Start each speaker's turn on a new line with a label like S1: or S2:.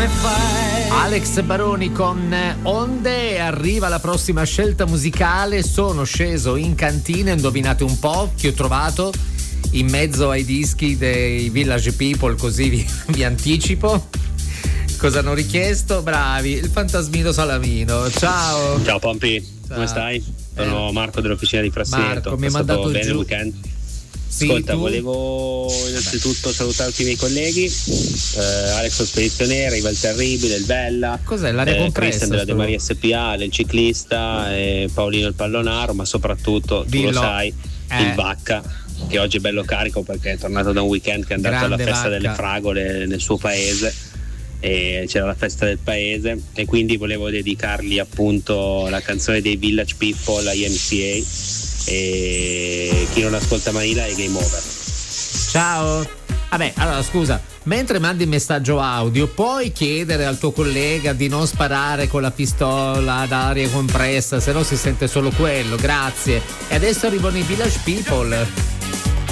S1: come fai?
S2: Alex Baroni con Onde. Arriva la prossima scelta musicale. Sono sceso in cantina, indovinate un po' che ho trovato in mezzo ai dischi dei Village People, così vi anticipo cosa hanno richiesto. Bravi, il Fantasmino Salamino. Ciao.
S3: Ciao Pompi,
S2: Ciao.
S3: Come stai? Sono Marco dell'Officina di Frassineto.
S2: Marco, mi ha mandato
S3: bene
S2: giù
S3: il weekend?
S2: Sì,
S3: Ascolta,
S2: tu?
S3: volevo innanzitutto salutare tutti i miei colleghi, Alex lo Spedizioniere, Iva il Terribile, il Vella,
S2: cos'è l'aria compressa?
S3: Christian della De Maria SPA, il ciclista, Paolino il Pallonaro, ma soprattutto,
S2: Dillo.
S3: tu lo sai, il Vacca, che oggi è bello carico perché è tornato da un weekend che è andato
S2: Grande
S3: alla festa
S2: Vacca.
S3: delle fragole nel suo paese, e c'era la festa del paese, e quindi volevo dedicargli appunto la canzone dei Village People, la IMCA, e chi non ascolta Manila è game over.
S2: Ciao. Vabbè, allora scusa, mentre mandi il messaggio audio puoi chiedere al tuo collega di non sparare con la pistola ad aria compressa, se no si sente solo quello. Grazie. E adesso arrivano i Village People.